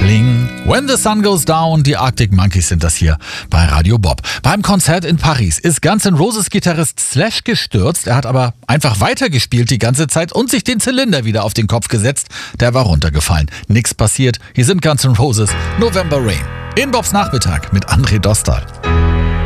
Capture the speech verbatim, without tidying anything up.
Bling. When the Sun Goes Down, die Arctic Monkeys sind das hier bei Radio Bob. Beim Konzert in Paris ist Guns N' Roses Gitarrist Slash gestürzt. Er hat aber einfach weitergespielt die ganze Zeit und sich den Zylinder wieder auf den Kopf gesetzt. Der war runtergefallen. Nix passiert. Hier sind Guns N' Roses, November Rain. In Bobs Nachmittag mit André Dostal.